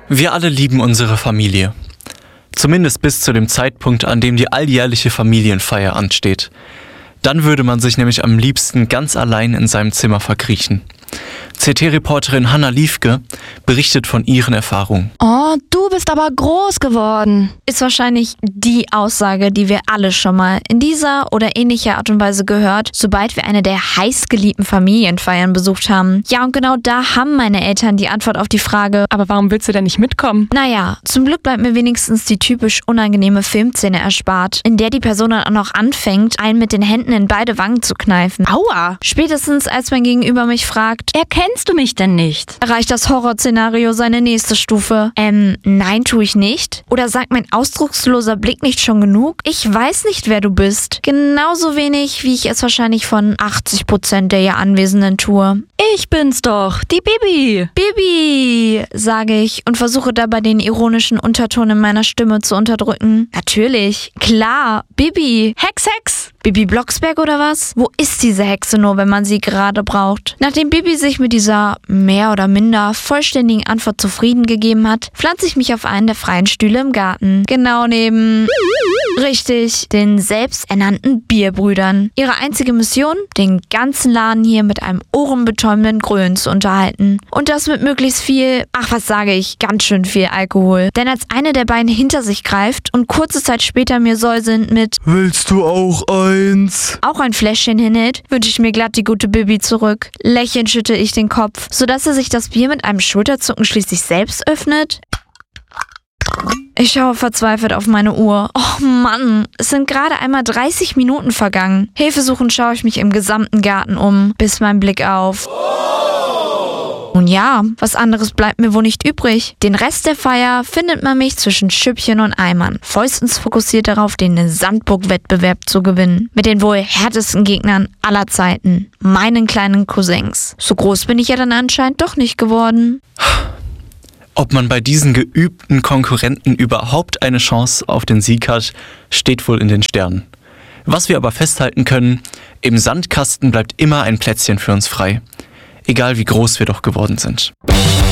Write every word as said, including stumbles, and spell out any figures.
Wir alle lieben unsere Familie. Zumindest bis zu dem Zeitpunkt, an dem die alljährliche Familienfeier ansteht. Dann würde man sich nämlich am liebsten ganz allein in seinem Zimmer verkriechen. C T-Reporterin Hanna Liefke berichtet von ihren Erfahrungen. Oh, du bist aber groß geworden. Ist wahrscheinlich die Aussage, die wir alle schon mal in dieser oder ähnlicher Art und Weise gehört, sobald wir eine der heißgeliebten Familienfeiern besucht haben. Ja, und genau da haben meine Eltern die Antwort auf die Frage. Aber warum willst du denn nicht mitkommen? Naja, zum Glück bleibt mir wenigstens die typisch unangenehme Filmszene erspart, in der die Person dann auch noch anfängt, einen mit den Händen in beide Wangen zu kneifen. Aua! Spätestens als mein Gegenüber mich fragt, Erkennst du mich denn nicht? erreicht das Horrorszenario seine nächste Stufe. Ähm, nein, tue ich nicht? Oder sagt mein ausdrucksloser Blick nicht schon genug? Ich weiß nicht, wer du bist. Genauso wenig, wie ich es wahrscheinlich von achtzig Prozent der hier Anwesenden tue. Ich bin's doch, die Bibi. Bibi, sage ich und versuche dabei den ironischen Unterton in meiner Stimme zu unterdrücken. Natürlich, klar, Bibi. Hex, Hex. Bibi Blocksberg oder was? Wo ist diese Hexe nur, wenn man sie gerade braucht? Nachdem Bibi sich mit dieser mehr oder minder vollständigen Antwort zufrieden gegeben hat, pflanze ich mich auf einen der freien Stühle im Garten. Genau neben... Richtig, den selbsternannten Bierbrüdern. Ihre einzige Mission? Den ganzen Laden hier mit einem ohrenbetäubenden Grölen zu unterhalten. Und das mit möglichst viel, ach was sage ich, ganz schön viel Alkohol. Denn als eine der beiden hinter sich greift und kurze Zeit später mir säuselnd mit Willst du auch eins? auch ein Fläschchen hinhält, wünsche ich mir glatt die gute Bibi zurück. Lächelnd schütte ich den Kopf, sodass er sich das Bier mit einem Schulterzucken schließlich selbst öffnet. Ich schaue verzweifelt auf meine Uhr. Oh Mann, es sind gerade einmal dreißig Minuten vergangen. Hilfesuchend schaue ich mich im gesamten Garten um, bis mein Blick auf... Nun ja, was anderes bleibt mir wohl nicht übrig. Den Rest der Feier findet man mich zwischen Schüppchen und Eimern, vollstens fokussiert darauf, den Sandburg-Wettbewerb zu gewinnen. Mit den wohl härtesten Gegnern aller Zeiten, meinen kleinen Cousins. So groß bin ich ja dann anscheinend doch nicht geworden. Ob man bei diesen geübten Konkurrenten überhaupt eine Chance auf den Sieg hat, steht wohl in den Sternen. Was wir aber festhalten können, im Sandkasten bleibt immer ein Plätzchen für uns frei. Egal wie groß wir doch geworden sind.